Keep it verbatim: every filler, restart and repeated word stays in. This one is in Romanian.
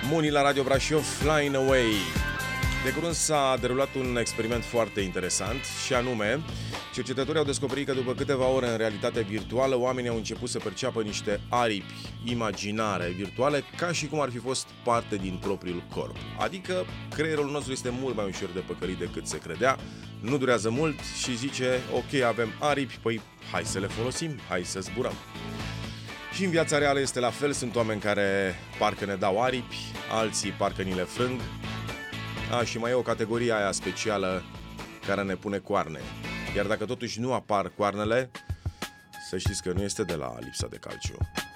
Muni la Radio Brașov, Flying Away. De curând s-a derulat un experiment foarte interesant și anume, cercetătorii au descoperit că după câteva ore în realitate virtuală, oamenii au început să perceapă niște aripi imaginare virtuale ca și cum ar fi fost parte din propriul corp. Adică creierul nostru este mult mai ușor de păcălit decât se credea, nu durează mult și zice, ok, avem aripi, păi hai să le folosim, hai să zburăm. Și în viața reală este la fel, sunt oameni care parcă ne dau aripi, alții parcă ni le frâng. A, și mai e o categorie aia specială care ne pune coarne. Iar dacă totuși nu apar coarnele, să știți că nu este de la lipsa de calciu.